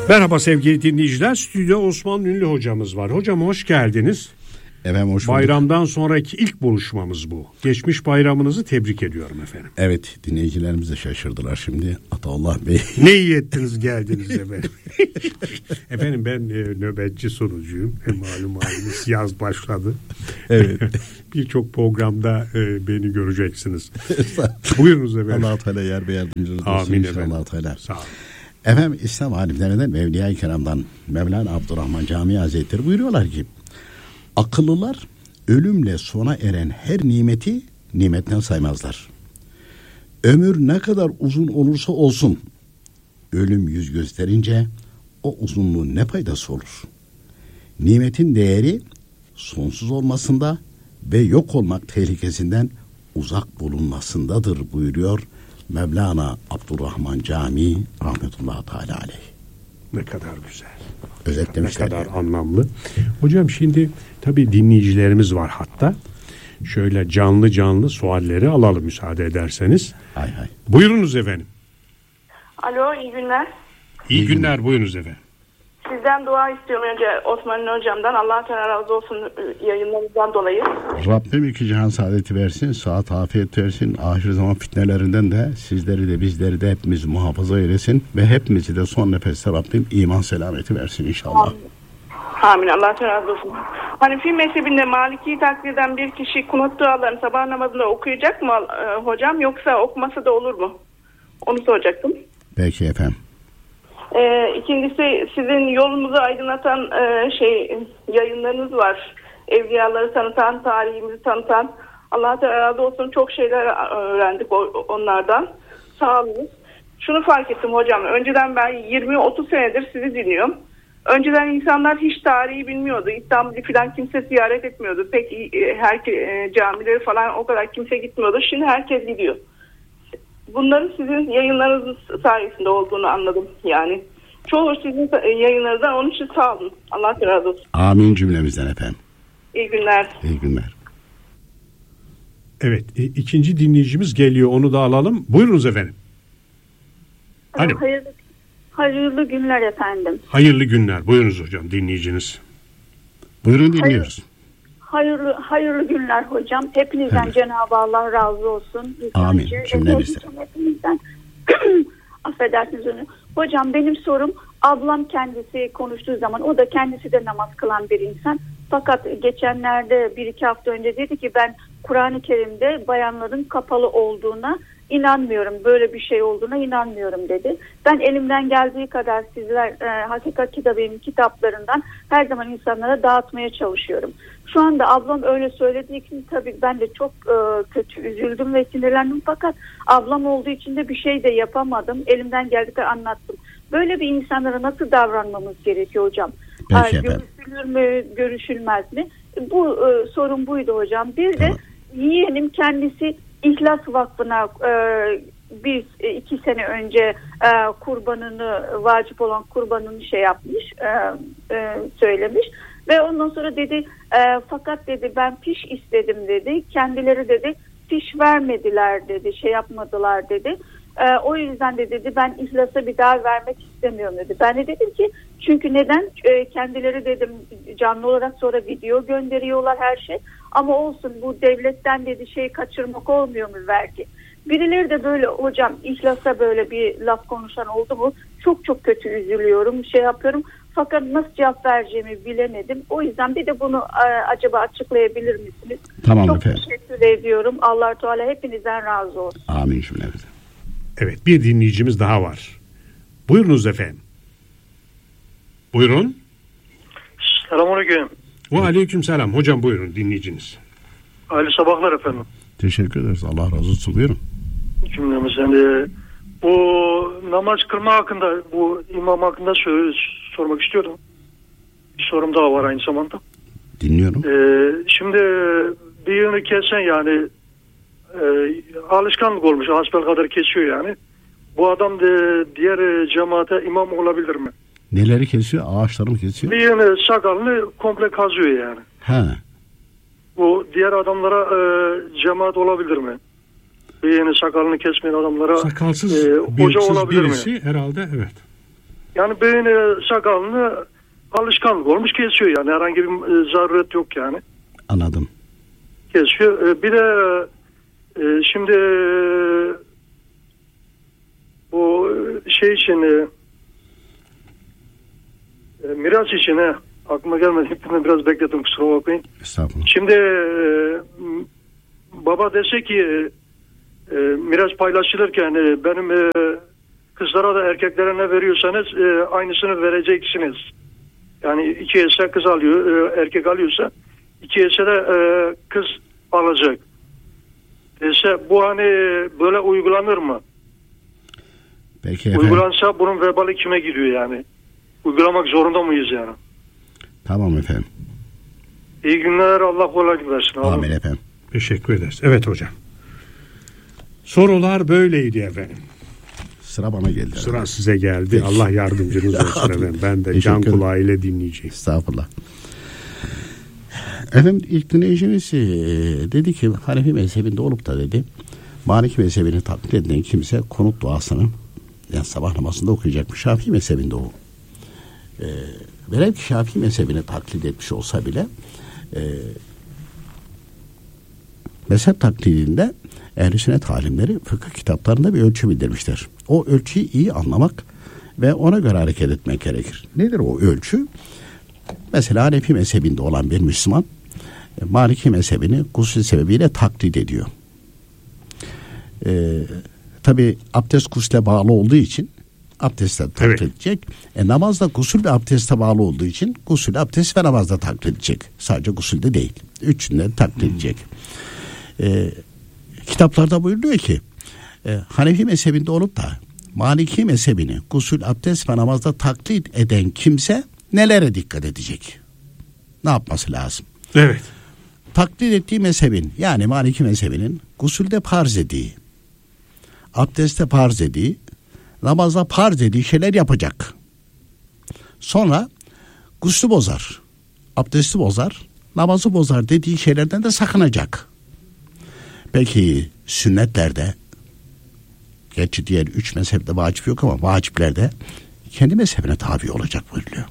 Merhaba sevgili dinleyiciler. Stüdyoda Osman Ünlü hocamız var. Hocam hoş geldiniz. Efendim hoş bulduk. Bayramdan sonraki ilk buluşmamız bu. Geçmiş bayramınızı tebrik ediyorum efendim. Evet, dinleyicilerimiz de şaşırdılar şimdi. Ataullah Bey. Ne iyi ettiniz geldiniz efendim. Efendim ben nöbetçi sunucuyum. Malum yaz başladı. Evet. Birçok programda beni göreceksiniz. Buyurunuz efendim. Allah-u Teala yar ve yardımcınız olsun. Amin efendim. Allah-u Teala. Sağ olun. Efendim İslam alimlerinden ve Evliya-i Kiram'dan Mevlana Abdurrahman Camii Hazretleri buyuruyorlar ki akıllılar ölümle sona eren her nimeti nimetten saymazlar. Ömür ne kadar uzun olursa olsun ölüm yüz gösterince o uzunluğun ne faydası olur? Nimetin değeri sonsuz olmasında ve yok olmak tehlikesinden uzak bulunmasındadır buyuruyor Mevlana Abdurrahman Camii rahmetullahi teala aleyh. Ne kadar güzel. Özetlemişler. Ne kadar anlamlı. Hocam şimdi tabii dinleyicilerimiz var hatta. Şöyle canlı sualleri alalım müsaade ederseniz. Hay. Buyurunuz efendim. Alo, iyi günler. İyi günler, buyurunuz efendim. Sizden dua istiyorum önce Osman hocamdan. Allah Teala razı olsun yayınlarınızdan dolayı. Rabbim iki cihan saadeti versin, sıhhat afiyet versin, ahir zaman fitnelerinden de sizleri de bizleri de hepimizi muhafaza eylesin ve hepimizi de son nefeste Rabbim iman selameti versin inşallah. Amin. Allah Teala razı olsun. Hanefi mezhebinde Maliki'yi taklit eden bir kişi kunut dualarını sabah namazında okuyacak mı hocam, yoksa okumasa da olur mu? Onu soracaktım. Peki efendim. İkincisi, sizin yolumuzu aydınlatan yayınlarınız var. Evliyaları tanıtan, tarihimizi tanıtan. Allah Teala razı olsun, çok şeyler öğrendik onlardan. Sağ olun. Şunu fark ettim hocam. Önceden ben 20-30 senedir sizi dinliyorum. Önceden insanlar hiç tarihi bilmiyordu. İstanbul'u falan kimse ziyaret etmiyordu. Pek camileri falan o kadar kimse gitmiyordu. Şimdi herkes gidiyor. Bunların sizin yayınlarınız sayesinde olduğunu anladım yani. Çoğu sizin yayınlarınızdan, onun için sağ olun. Allah razı olsun. Amin cümlemizden efendim. İyi günler. İyi günler. Evet, ikinci dinleyicimiz geliyor, onu da alalım. Buyurunuz efendim. Alo. Hayırlı günler efendim. Hayırlı günler. Buyurunuz hocam, dinleyiciniz. Buyurun dinliyoruz. Hayırlı günler hocam. Hepinizden evet. Cenab-ı Allah razı olsun. Amin. Cümlemizden. Hepinizden. Affedersiniz onu. Hocam benim sorum, ablam kendisi konuştuğu zaman, o da kendisi de namaz kılan bir insan. Fakat geçenlerde 1-2 hafta önce dedi ki ben Kur'an-ı Kerim'de bayanların kapalı olduğuna inanmıyorum. Böyle bir şey olduğuna inanmıyorum dedi. Ben elimden geldiği kadar sizler Hakikat Kitabı'nın kitaplarından her zaman insanlara dağıtmaya çalışıyorum. Şu anda ablam öyle söylediği için tabii ben de çok kötü üzüldüm ve sinirlendim. Fakat ablam olduğu için de bir şey de yapamadım. Elimden geldiği kadar anlattım. Böyle bir insanlara nasıl davranmamız gerekiyor hocam? Görüşülür mü, görüşülmez mi? Bu sorun buydu hocam. Bir de yeğenim kendisi İhlas Vakfı'na 2 sene önce kurbanını, vacip olan kurbanını yapmış, söylemiş ve ondan sonra dedi fakat dedi ben piş istedim dedi, kendileri dedi piş vermediler dedi, yapmadılar dedi. O yüzden de dedi ben İhlas'a bir daha vermek istemiyorum dedi. Ben de dedim ki çünkü neden? Kendileri dedim canlı olarak sonra video gönderiyorlar her şey. Ama olsun, bu devletten dedi kaçırmak olmuyor mu vergi? Birileri de böyle hocam İhlas'a böyle bir laf konuşan oldu mu? Çok çok kötü üzülüyorum, yapıyorum. Fakat nasıl cevap vereceğimi bilemedim. O yüzden bir de bunu acaba açıklayabilir misiniz? Tamam çok efendim. Teşekkür ediyorum. Allah Teala hepinizden razı olsun. Amin cümlemizden. Evet, bir dinleyicimiz daha var. Buyurunuz efendim. Buyurun. Selamünaleyküm. Ve aleyküm selam. Hocam buyurun, dinleyiciniz. Hayırlı sabahlar efendim. Teşekkür ederiz. Allah razı olsun. Buyurun. Cümlemizden bu namaz kılma hakkında, bu imam hakkında sormak istiyordum. Bir sorum daha var aynı zamanda. Dinliyorum. Şimdi birini kesen yani alışkanlık olmuş. Hasbelkader kesiyor yani. Bu adam diğer cemaate imam olabilir mi? Neleri kesiyor? Ağaçları mı kesiyor? Birini sakalını komple kazıyor yani. He. Bu diğer adamlara cemaat olabilir mi? Birini sakalını kesmeyen adamlara sakalsız hoca olabilir birisi mi? Herhalde evet. Yani bıyığını, sakalını alışkanlık olmuş kesiyor yani. Herhangi bir zaruret yok yani. Anladım. Kesiyor. Bir de şimdi bu şey için miras için aklıma gelmedi. Biraz bekledim, kusura bakmayın. Estağfurullah. Şimdi baba dese ki miras paylaşılırken benim kızlara da erkeklere ne veriyorsanız aynısını vereceksiniz. Yani 2 hisse kız alıyor, erkek alıyorsa 2 hisse de kız alacak. Dese bu hani böyle uygulanır mı? Peki efendim. Uygulansa bunun vebali kime gidiyor yani? Uygulamak zorunda mıyız yani? Tamam efendim. İyi günler, Allah kolaylık versin. Amin efendim. Teşekkür ederiz. Evet hocam. Sorular böyleydi efendim. Sıra bana geldi. Sıra size geldi. Peki. Allah yardımcınız olsun efendim. Ben de can kulağıyla dinleyeceğim. Estağfurullah. Efendim ilk dinleyicimiz dedi ki Hanefi mezhebinde olup da dedi Maliki mezhebini taklit eden kimse kunut duasını yani sabah namazında okuyacakmış. Şafii mezhebinde o. Velev ki Şafii mezhebini taklit etmiş olsa bile mezhep taklidinde ehl-i sünnet alimleri fıkıh kitaplarında bir ölçü bildirmişler. O ölçüyü iyi anlamak ve ona göre hareket etmek gerekir. Nedir o ölçü? Mesela Hanefi mezhebinde olan bir Müslüman Maliki mezhebini gusül sebebiyle taklit ediyor. Tabi abdest gusle bağlı olduğu için abdestle taklit edecek. Namazda gusül ve abdeste bağlı olduğu için gusül, abdest ve namazda taklit edecek. Sadece gusülde değil. Üçünde taklit edecek. Kitaplarda buyuruyor ki Hanefi mezhebinde olup da Maliki mezhebini gusül, abdest ve namazda taklit eden kimse nelere dikkat edecek? Ne yapması lazım? Evet. Taklit ettiği mezhebin yani Maliki mezhebinin gusülde farz ediği, abdestte farz ediği, namazda farz ediği şeyler yapacak. Sonra guslü bozar, abdesti bozar, namazı bozar dediği şeylerden de sakınacak. Peki sünnetlerde, gerçi diğer 3 mezhepte vacip yok ama vaciplerde kendi mezhebine tabi olacak buyuruyor.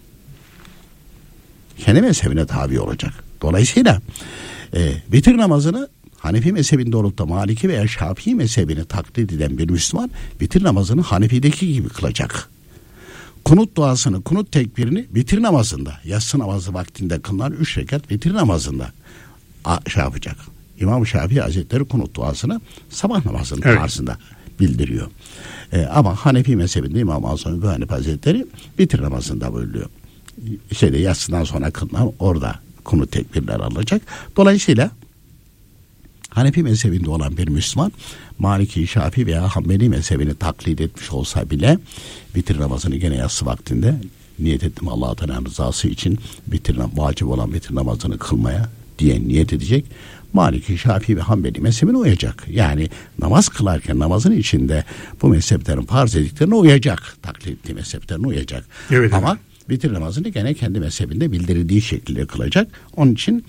Kendi mezhebine tabi olacak. Dolayısıyla vitir namazını Hanefi mezhebinde olup da Maliki veya Şafii mezhebini taklit eden bir Müslüman vitir namazını Hanefi'deki gibi kılacak. Kunut duasını, kunut tekbirini vitir namazında, yatsı namazı vaktinde kılınan 3 rekat vitir namazında şey yapacak. İmam Şafii Hazretleri kunut duasını sabah namazının tarzında bildiriyor. Ama Hanefi mezhebinde İmam Azam Ebu Hanife Hazretleri vitir namazında buyuruyor. Yatsıdan sonra kılınan orada kunut tekbirler alacak. Dolayısıyla Hanefi mezhebinde olan bir Müslüman Maliki, Şafii veya Hanbeli mezhebini taklit etmiş olsa bile vitir namazını gene yatsı vaktinde niyet ettim Allah-u Teala'nın rızası için vacip olan vitir namazını kılmaya diye niyet edecek. Maliki, Şafii ve Hanbeli mezhebine uyacak. Yani namaz kılarken namazın içinde bu mezheplerin farz ediklerine uyacak. Taklit ettiği mezheplerine uyacak. Evet, ama vitir namazını gene kendi mezhebinde bildirildiği şekilde kılacak. Onun için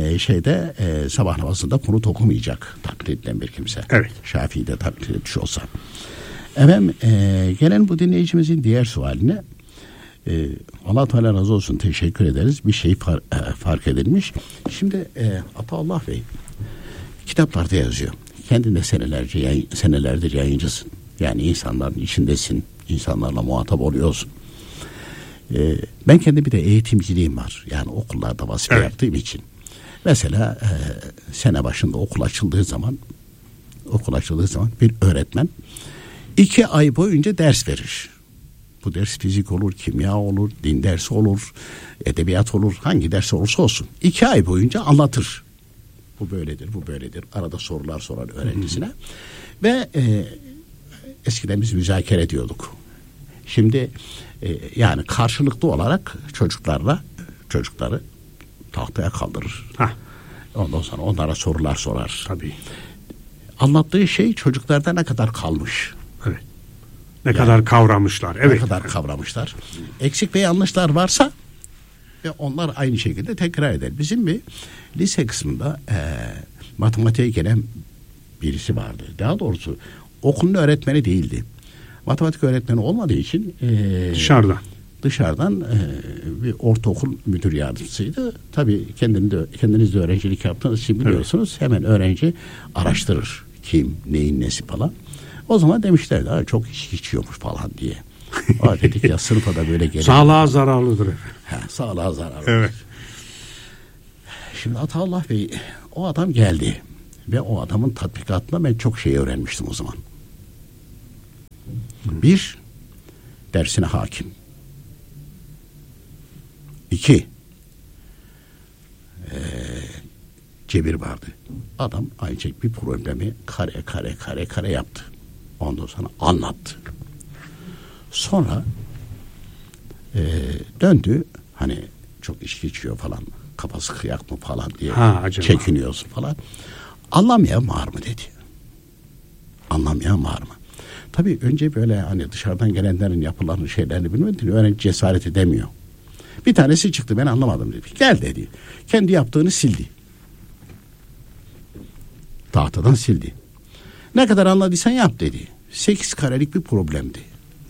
sabah namazında kunut okumayacak taklit edilen bir kimse. Evet. Şafii'de taklit etmiş olsa. Efendim gelen bu dinleyicimizin diğer sualine Allah Teala razı olsun, teşekkür ederiz. Bir şey fark edilmiş. Şimdi Ataullah Bey kitaplarda yazıyor. Kendin de senelerdir yayıncısın. Yani insanların içindesin. İnsanlarla muhatap oluyorsun. Ben kendi bir de eğitimciliğim var. Yani okullarda vazife yaptığım için. Mesela sene başında okul açıldığı zaman bir öğretmen 2 ay boyunca ders verir. Bu ders fizik olur, kimya olur, din dersi olur, edebiyat olur, hangi ders olursa olsun. 2 ay boyunca anlatır. Bu böyledir, bu böyledir. Arada sorular sorar öğrencisine. Ve eskiden biz müzakere ediyorduk. Şimdi yani karşılıklı olarak çocukları tahtaya kaldırır. Ondan sonra onlara sorular sorar. Tabii. Anlattığı şey çocuklarda ne kadar kalmış. Evet. Ne kadar kavramışlar. Evet. Ne kadar kavramışlar. Eksik ve yanlışlar varsa ve onlar aynı şekilde tekrar eder. Bizim bir lise kısmında matematiğe gelen birisi vardı. Daha doğrusu okulun öğretmeni değildi. Matematik öğretmeni olmadığı için dışarıdan bir ortaokul müdür yardımcısıydı. Tabii kendiniz de öğrencilik yaptığınız için biliyorsunuz. Evet. Hemen öğrenci araştırır. Kim, neyin nesi falan. O zaman demişlerdi çok içki içiyormuş falan diye. Dedik ya sınıfa da böyle gelir. Sağlığa zararlıdır. Sağlığa zararlıdır. Evet. Şimdi Ataullah Bey, o adam geldi. Ve o adamın tatbikatında ben çok şey öğrenmiştim o zaman. Bir, dersine hakim. 2, cebir vardı. Adam ayçek bir problemi kare yaptı. Ondan sonra anlattı. Sonra döndü, hani çok içki içiyor falan, kafası kıyak mı falan diye çekiniyorsun falan. Anlamayan var mı dedi. Anlamayan var mı? Tabii önce böyle hani dışarıdan gelenlerin yapılan şeylerini bilmediğini öğrenci cesaret edemiyor. Bir tanesi çıktı, ben anlamadım dedi. Gel dedi. Kendi yaptığını sildi. Tahtadan sildi. Ne kadar anladıysan yap dedi. 8 karelik bir problemdi.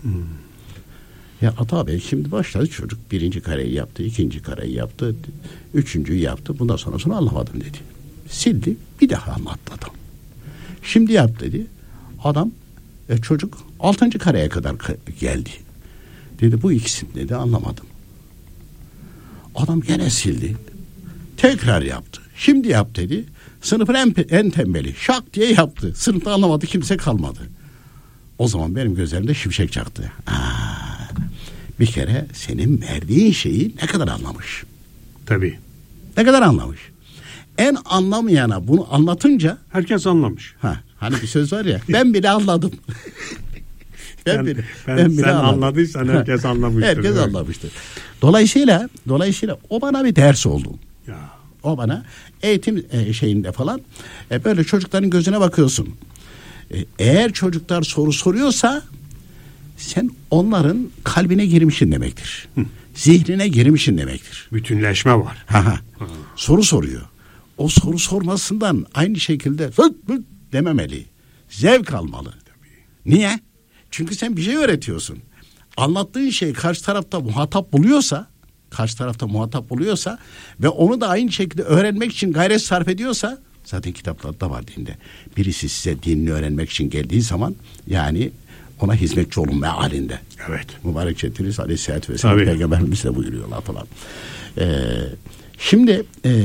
Ya Ata Bey şimdi başladı çocuk. 1. kareyi yaptı, 2. kareyi yaptı, 3.'yü yaptı. Bundan sonrasını anlamadım dedi. Sildi, bir daha anlattı adam. Şimdi yap dedi. Adam çocuk 6. kareye kadar geldi. Dedi bu ikisini dedi anlamadım. Adam gene sildi. Tekrar yaptı. Şimdi yap dedi. Sınıfın en tembeli. Şak diye yaptı. Sınıfta anlamadı, kimse kalmadı. O zaman benim gözlerimde şimşek çaktı. Bir kere senin verdiğin şeyi ne kadar anlamış. Tabii. Ne kadar anlamış. En anlamayana bunu anlatınca herkes anlamış. Hani bir söz var ya, ben bile anladım. ben bile sen anladıysan herkes anlamıştır. Herkes anlamıştır. Dolayısıyla o bana bir ders oldu. Ya. O bana eğitim şeyinde falan böyle çocukların gözüne bakıyorsun. Eğer çocuklar soru soruyorsa sen onların kalbine girmişsin demektir. Zihnine girmişsin demektir. Bütünleşme var. Soru soruyor. O soru sormasından aynı şekilde dememeli. Zevk almalı. Tabii. Niye? Çünkü sen bir şey öğretiyorsun. Anlattığın şey karşı tarafta muhatap buluyorsa ve onu da aynı şekilde öğrenmek için gayret sarf ediyorsa, zaten kitaplarda var dinde. Birisi size dinini öğrenmek için geldiği zaman yani ona hizmetçi olun mealinde. Evet. Mübarek Çetriniz Aleyhisselatü Vesselam Peygamberimiz de buyuruyorlar falan. Şimdi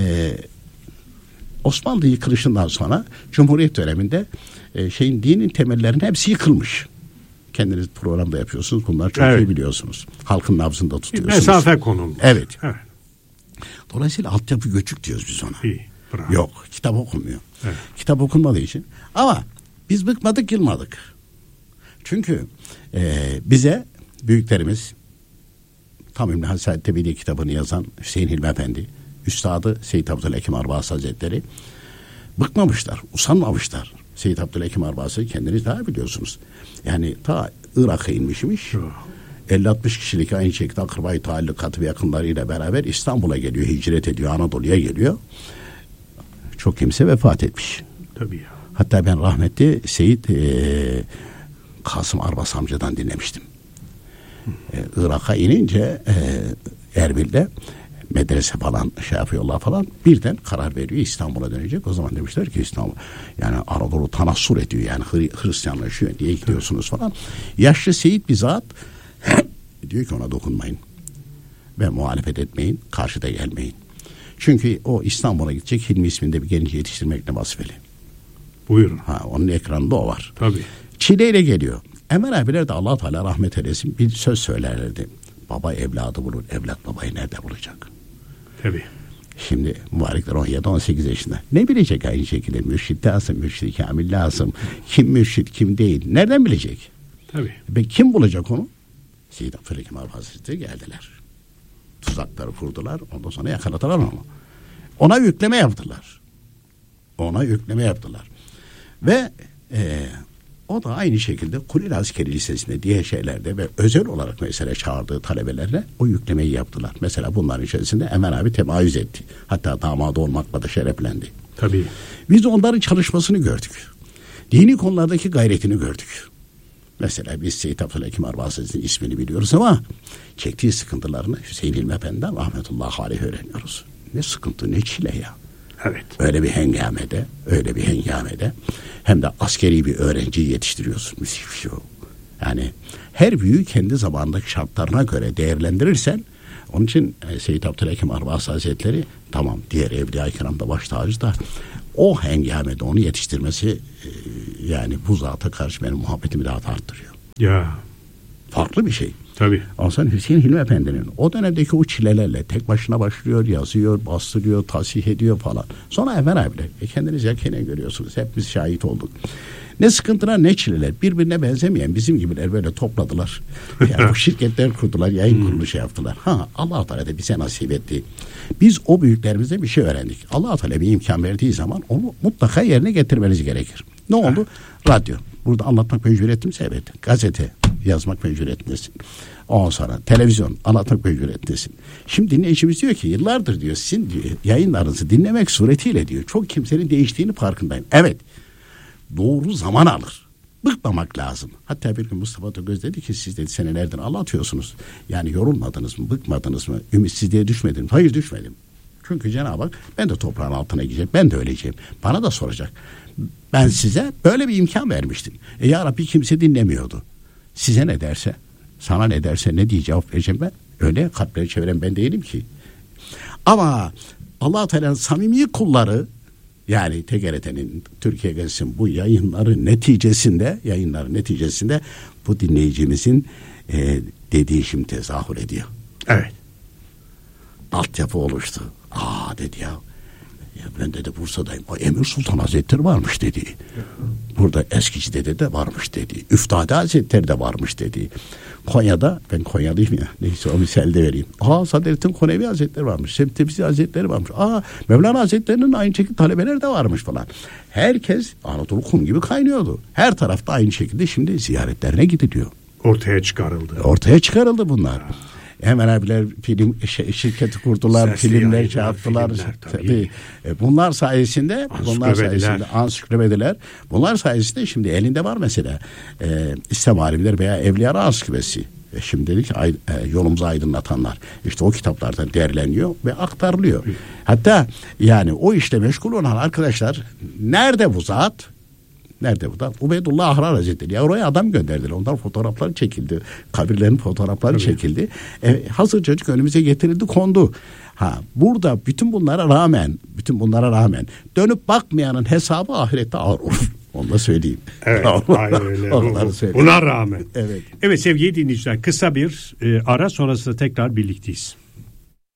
Osmanlı yıkılışından sonra Cumhuriyet döneminde dinin temellerinin hepsi yıkılmış. Kendiniz programda yapıyorsunuz. Bunlar çok iyi biliyorsunuz. Halkın nabzında tutuyorsunuz. Mesafe konulmuş. Evet. Dolayısıyla altyapı göçük diyoruz biz ona. Yok. Kitap okunmuyor. Evet. Kitap okunmadığı için. Ama biz bıkmadık, yılmadık. Çünkü bize büyüklerimiz Tam İbn Hasan Tebili kitabını yazan Hüseyin Hilmi Efendi, Üstadı Seyyid Abdülhakim Arbasi Hazretleri bıkmamışlar, usanmamışlar. Seyyid Abdülhakim Arbasi kendiniz daha biliyorsunuz. Yani ta Irak'a inmişmiş. 50-60 kişilik aynı şekilde akrabayı taallukatı ve yakınlarıyla beraber İstanbul'a geliyor, hicret ediyor, Anadolu'ya geliyor. Çok kimse vefat etmiş. Tabii ya. Hatta ben rahmetli Seyyid Kasım Arbas amcadan dinlemiştim. Irak'a inince Erbil'de medrese falan şey yapıyorlar falan. Birden karar veriyor İstanbul'a dönecek. O zaman demişler ki İstanbul yani Anadolu tanassur ediyor yani Hristiyanlaşıyor diye gidiyorsunuz falan. Yaşlı Seyyid bir zat diyor ki ona dokunmayın ve muhalefet etmeyin, karşıda gelmeyin. Çünkü o İstanbul'a gidecek, Hilmi isminde bir genci yetiştirmekle vazifeli. Buyurun. Onun ekranında o var. Tabii. Çileyle geliyor. Enver abiler de Allah Teala rahmet eylesin bir söz söylerlerdi. Baba evladı bulur, evlat babayı nerede bulacak? Tabii. Şimdi mübarekler 17-18 yaşında. Ne bilecek aynı şekilde? Mürşid lazım, mürşid kamil lazım. Kim mürşid, kim değil? Nereden bilecek? Tabii. Ve kim bulacak onu? Seyyid Abdülhakim Arbasi geldiler. Tuzakları kurdular. Ondan sonra yakaladılar onu. Ona yükleme yaptılar. Ve o da aynı şekilde Kuleli Askeri Lisesi'nde diğer şeylerde ve özel olarak mesela çağırdığı talebelerle o yüklemeyi yaptılar. Mesela bunların içerisinde Enver abi temayüz etti. Hatta damadı olmakla da şereflendi. Tabii. Biz onların çalışmasını gördük. Dini konulardaki gayretini gördük. Mesela biz Seyyid Abdülhakim Arva Hazretleri'nin ismini biliyoruz ama çektiği sıkıntılarını Hüseyin İlmi Efendi'den rahmetullahi aleyh öğreniyoruz. Ne sıkıntı, ne çile ya. Evet. Öyle bir hengamede hem de askeri bir öğrenciyi yetiştiriyorsun. Müthiş bir şey o. Yani her büyüğü kendi zamanındaki şartlarına göre değerlendirirsen, onun için Seyyid Abdülhakim Arvasi Hazretleri, tamam diğer Evliya-i Kiram'da baş tacı da, o hengamede onu yetiştirmesi yani bu zata karşı benim muhabbetimi daha da arttırıyor. Ya. Farklı bir şey. Tabii. Ondan Hüseyin Hilmi Efendi'nin o dönemdeki o çilelerle tek başına başlıyor, yazıyor, bastırıyor, tasih ediyor falan. Sonra Enver abiler, kendiniz yakinen görüyorsunuz. Hep biz şahit olduk. Ne sıkıntılar, ne çileler. Birbirine benzemeyen bizim gibiler böyle topladılar. Yani o şirketler kurdular, yayın kuruluşu yaptılar. Allah-u Teala da bize nasip etti. Biz o büyüklerimizden bir şey öğrendik. Allah-u Teala bir imkan verdiği zaman onu mutlaka yerine getirmeniz gerekir. Ne oldu? Radyo. Burada anlatmak mecburiyetimse evet. Gazete yazmak mecburiyetindesin. Ondan sonra televizyon anlatmak mecburiyetindesin. Şimdi dinleyicimiz diyor ki yıllardır diyor sizin diyor, yayınlarınızı dinlemek suretiyle diyor çok kimsenin değiştiğini farkındayım. Evet. Doğru zaman alır. Bıkmamak lazım. Hatta bir gün Mustafa Togöz dedi ki siz dedi senelerdir anlatıyorsunuz. Yani yorulmadınız mı, bıkmadınız mı, ümitsizliğe düşmediniz mi? Hayır, düşmedim. Çünkü Cenab-ı Hak ben de toprağın altına gideceğim, ben de öleceğim. Bana da soracak. Ben size böyle bir imkan vermiştim. Ya Rabbi kimse dinlemiyordu. Size ne derse, sana ne derse ne diye cevap vereceğim ben? Öyle kalpleri çeviren ben değilim ki. Ama Allah-u Teala'nın samimi kulları, yani TGRT'nin Türkiye Gazetesi'nin bu yayınları neticesinde bu dinleyicimizin dediği şimdi tezahür ediyor. Evet. Altyapı oluştu. Dedi ya ben dedi Bursa'dayım. Emir Sultan Hazretleri varmış dedi. Burada Eskici'de de varmış dedi. Üftade Hazretleri de varmış dedi. Konya'da, ben Konyalıyım ya. Neyse o misali vereyim. Sadrettin Konevi Hazretleri varmış. Semtepsi Hazretleri varmış. Mevlana Hazretleri'nin aynı şekilde talebeler de varmış falan. Herkes Anadolu kum gibi kaynıyordu. Her tarafta aynı şekilde şimdi ziyaretlerine gidiliyor. Ortaya çıkarıldı bunlar. Hemen abiler film şirketi kurdular, filmler yaptılar. Tabii. Bunlar sayesinde ansiklopediler. Bunlar sayesinde şimdi elinde var mesela İslam alimler veya Evliya Ansiklopedisi. Şimdilik yolumuzu aydınlatanlar. İşte o kitaplardan derleniyor ve aktarılıyor. Hatta yani o işle meşgul olan arkadaşlar nerede bu zat? Nerede bu da? Ubeydullah Ahrar Hazretleri. Ya oraya adam gönderdiler. Onların fotoğrafları çekildi. Kabirlerin fotoğrafları çekildi. Hazır çocuk önümüze getirildi, kondu. Burada bütün bunlara rağmen dönüp bakmayanın hesabı ahirette ağır olur. Onu da söyleyeyim. Evet. Aynen öyle. Buna rağmen. Evet. Evet sevgili dinleyiciler, kısa bir ara sonrasında tekrar birlikteyiz.